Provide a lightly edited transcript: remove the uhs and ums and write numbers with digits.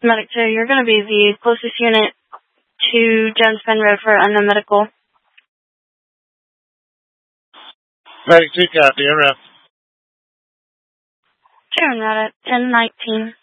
Medic 2, you're going to be the closest unit to Jones Penn Road for unknown medical. Medic 2, copy, I'm out. Turn that at 1019.